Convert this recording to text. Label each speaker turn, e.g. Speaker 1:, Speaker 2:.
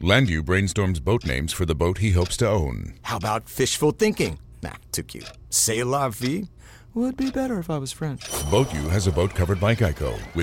Speaker 1: Landu brainstorms boat names for the boat he hopes to own.
Speaker 2: How about fishful thinking? Nah, too cute. C'est la vie? Would be better if I was French.
Speaker 1: BoatU has a boat covered by Geico with